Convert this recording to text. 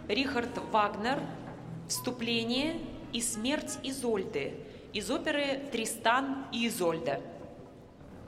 Рихард Вагнер «Вступление и смерть Изольды» из оперы «Тристан и Изольда».